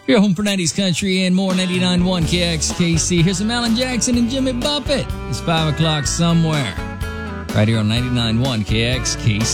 You're home for 90s country and more. 99.1 KXKC. Here's some Alan Jackson and Jimmy Buffett. It's 5 o'clock somewhere. Right here on 99.1 KXKC.